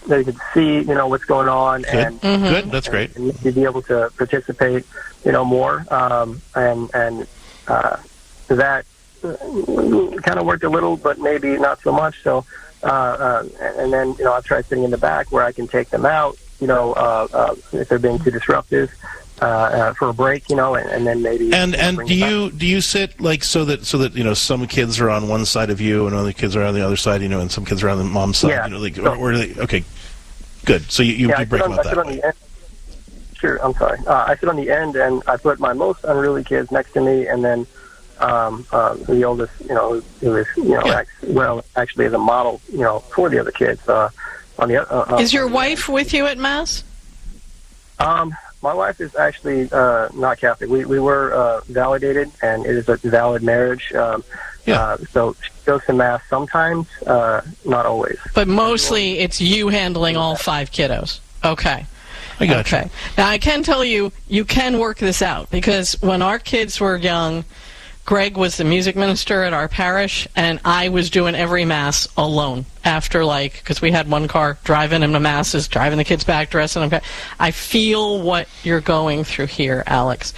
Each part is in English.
they could see, what's going on. Good. And Good. That's great. And to be able to participate, more. And that kind of worked a little, but maybe not so much. So, and then, I've tried sitting in the back where I can take them out, if they're being too disruptive. For a break, and then maybe. And do you sit like so that some kids are on one side of you and other kids are on the other side, and some kids are on the mom's side, okay, good. So you break them up that way. Sure, I'm sorry. I sit on the end and I put my most unruly kids next to me, and then the oldest, who is actually as a model, for the other kids. On the is your wife with you at Mass? My wife is actually not Catholic. We were validated, and it is a valid marriage. So she goes to Mass sometimes, not always. But mostly it's you handling all 5 kiddos. Okay. I got you. Now, I can tell you, you can work this out, because when our kids were young, Greg was the music minister at our parish, and I was doing every Mass alone after, because we had one car, driving him to Masses, driving the kids back, dressing them. I feel what you're going through here, Alex.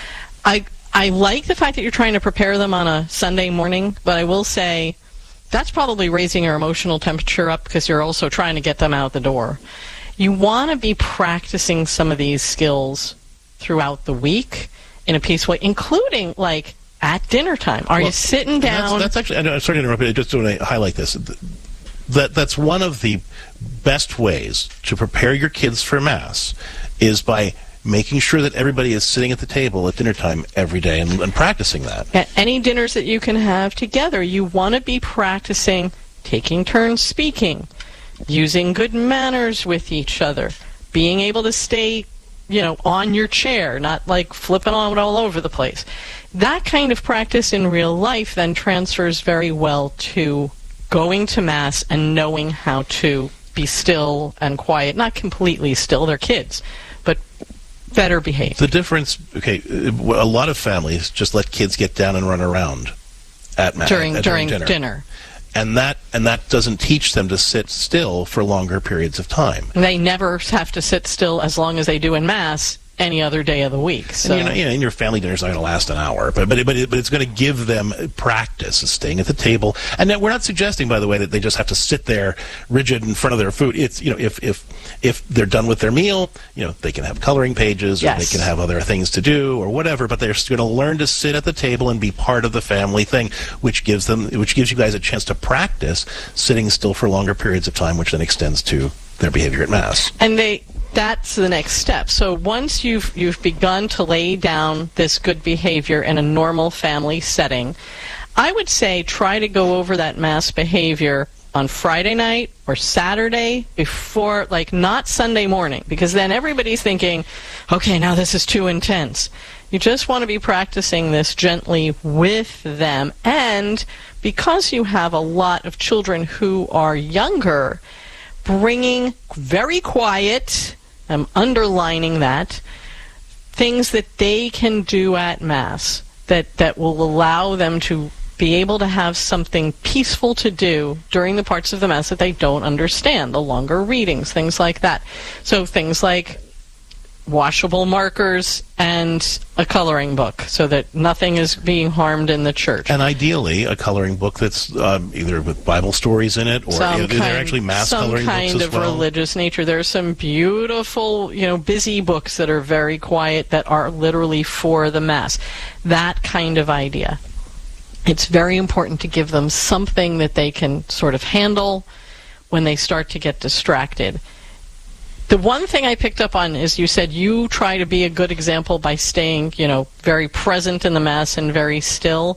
I like the fact that you're trying to prepare them on a Sunday morning, but I will say that's probably raising your emotional temperature up, because you're also trying to get them out the door. You want to be practicing some of these skills throughout the week in a peaceful way, including, at dinner time. Are you sitting down? That's actually, I'm sorry to interrupt you, I just want to highlight this. That's one of the best ways to prepare your kids for Mass, is by making sure that everybody is sitting at the table at dinner time every day and practicing that. At any dinners that you can have together, you want to be practicing taking turns speaking, using good manners with each other, being able to stay on your chair, not flipping on all over the place. That kind of practice in real life then transfers very well to going to Mass and knowing how to be still and quiet. Not completely still, they're kids, but better behaved. The difference, a lot of families just let kids get down and run around at Mass during dinner. And that doesn't teach them to sit still for longer periods of time. They never have to sit still as long as they do in Mass any other day of the week. So. And your family dinner's not going to last an hour, but it's going to give them practice of staying at the table. And we're not suggesting, by the way, that they just have to sit there rigid in front of their food. It's if they're done with their meal, they can have coloring pages, or they can have other things to do, or whatever. But they're going to learn to sit at the table and be part of the family thing, which gives you guys a chance to practice sitting still for longer periods of time, which then extends to their behavior at Mass. And that's the next step. So once you've begun to lay down this good behavior in a normal family setting, I would say try to go over that Mass behavior on Friday night or Saturday before, not Sunday morning, because then everybody's thinking, okay, now this is too intense. You just want to be practicing this gently with them. And because you have a lot of children who are younger, bringing very quiet, I'm underlining that, things that they can do at Mass that will allow them to be able to have something peaceful to do during the parts of the Mass that they don't understand, the longer readings, things like that. So things like washable markers and a coloring book, so that nothing is being harmed in the church. And ideally, a coloring book that's either with Bible stories in it, or they're actually Mass coloring books as well. Some kind of religious nature. There's some beautiful, busy books that are very quiet that are literally for the Mass. That kind of idea. It's very important to give them something that they can sort of handle when they start to get distracted. The one thing I picked up on is you said you try to be a good example by staying, very present in the Mass and very still.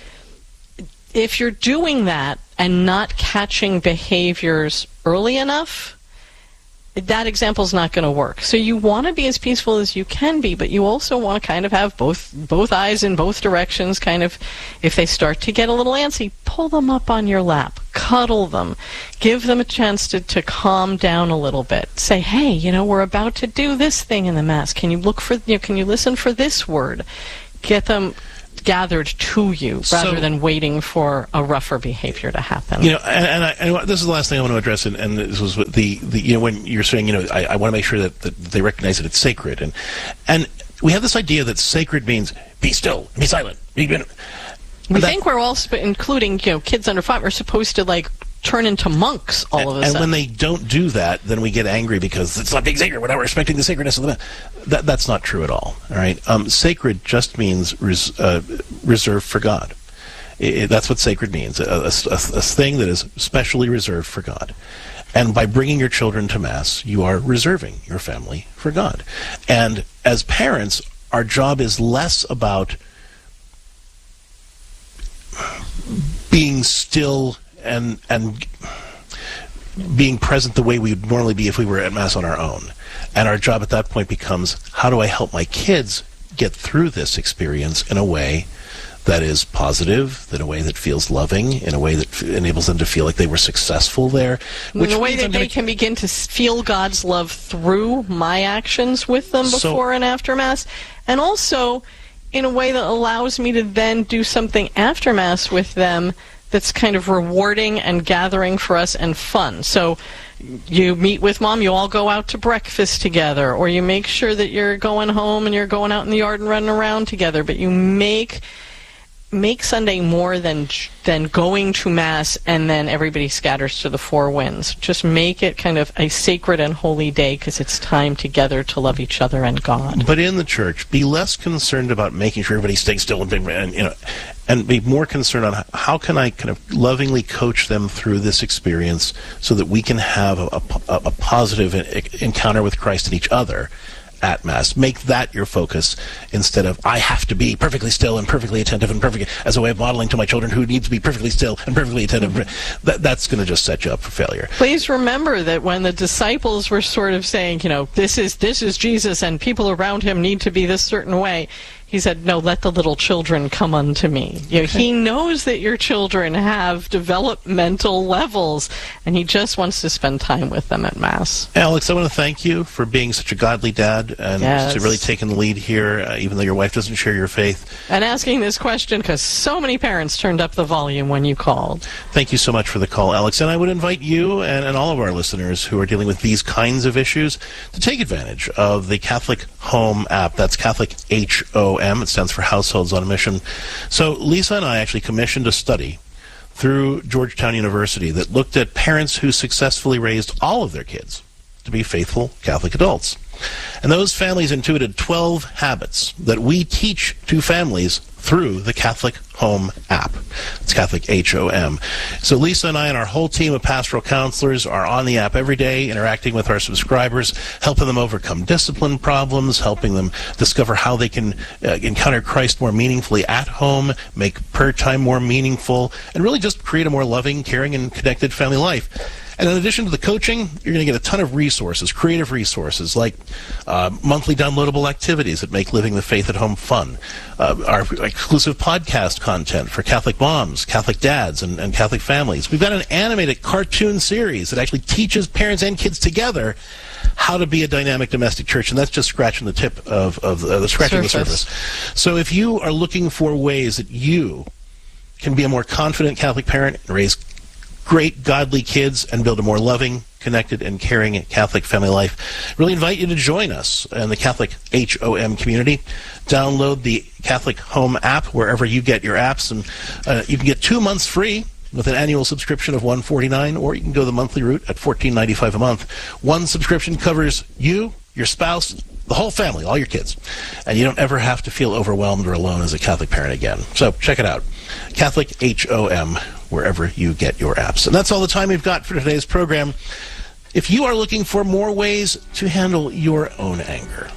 If you're doing that and not catching behaviors early enough, that example's not going to work. So you want to be as peaceful as you can be, but you also want to kind of have both eyes in both directions, kind of, if they start to get a little antsy, pull them up on your lap, cuddle them, give them a chance to calm down a little bit. Say, hey, we're about to do this thing in the Mass. Can you look for, can you listen for this word? Get them gathered to you rather than waiting for a rougher behavior to happen. And this is the last thing I want to address, and this was the when you're saying, I want to make sure that they recognize that it's sacred, and we have this idea that sacred means be still, be silent. We think we're all, including kids under 5, are supposed to turn into monks all of a sudden. And when they don't do that, then we get angry because it's not being sacred. We're not respecting the sacredness of the man. That's not true at all. All right, sacred just means reserved for God. That's what sacred means. A thing that is specially reserved for God. And by bringing your children to Mass, you are reserving your family for God. And as parents, our job is less about being still and being present the way we would normally be if we were at Mass on our own. And our job at that point becomes, how do I help my kids get through this experience in a way that is positive, in a way that feels loving, in a way that enables them to feel like they were successful there. In a way that they can begin to feel God's love through my actions with them before and after Mass, and also in a way that allows me to then do something after Mass with them that's kind of rewarding and gathering for us and fun. So you meet with Mom, you all go out to breakfast together, or you make sure that you're going home and you're going out in the yard and running around together, but you make Sunday more than going to Mass and then everybody scatters to the four winds. Just make it kind of a sacred and holy day because it's time together to love each other and God. But in the church, be less concerned about making sure everybody stays still and be more concerned on how can I kind of lovingly coach them through this experience so that we can have a positive encounter with Christ and each other at Mass. Make that your focus instead of, I have to be perfectly still and perfectly attentive and perfect, as a way of modeling to my children who need to be perfectly still and perfectly attentive. That's going to just set you up for failure. Please remember that when the disciples were sort of saying, this is Jesus and people around him need to be this certain way, he said, no, let the little children come unto me. He knows that your children have developmental levels, and he just wants to spend time with them at Mass. Alex, I want to thank you for being such a godly dad and to really taking the lead here, even though your wife doesn't share your faith. And asking this question because so many parents turned up the volume when you called. Thank you so much for the call, Alex. And I would invite you and all of our listeners who are dealing with these kinds of issues to take advantage of the Catholic Home app. That's Catholic HOM. It stands for Households on a Mission. So Lisa and I actually commissioned a study through Georgetown University that looked at parents who successfully raised all of their kids to be faithful Catholic adults. And those families intuited 12 habits that we teach to families through the Catholic Home app. It's Catholic HOM. So Lisa and I and our whole team of pastoral counselors are on the app every day, interacting with our subscribers, helping them overcome discipline problems, helping them discover how they can encounter Christ more meaningfully at home, make prayer time more meaningful, and really just create a more loving, caring, and connected family life. And in addition to the coaching, you're going to get a ton of resources, creative resources, like monthly downloadable activities that make living the faith at home fun, our exclusive podcast content for Catholic moms, Catholic dads, and Catholic families. We've got an animated cartoon series that actually teaches parents and kids together how to be a dynamic domestic church, and that's just scratching the tip of the surface. So if you are looking for ways that you can be a more confident Catholic parent and raise great godly kids and build a more loving, connected, and caring Catholic family life, really invite you to join us in the Catholic HOM community. Download the Catholic Home app wherever you get your apps, and you can get 2 months free with an annual subscription of $149, or you can go the monthly route at $14.95 a month. One subscription covers you, your spouse, the whole family, all your kids, and you don't ever have to feel overwhelmed or alone as a Catholic parent again. So check it out. Catholic HOM, wherever you get your apps. And that's all the time we've got for today's program. If you are looking for more ways to handle your own anger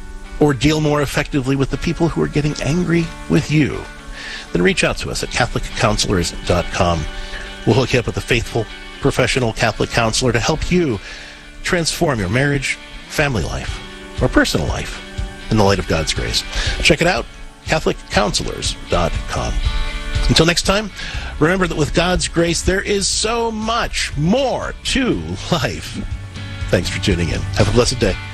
or deal more effectively with the people who are getting angry with you, then reach out to us at CatholicCounselors.com. We'll hook you up with a faithful, professional Catholic counselor to help you transform your marriage, family life, or personal life in the light of God's grace. Check it out, CatholicCounselors.com. Until next time, remember that with God's grace, there is so much more to life. Thanks for tuning in. Have a blessed day.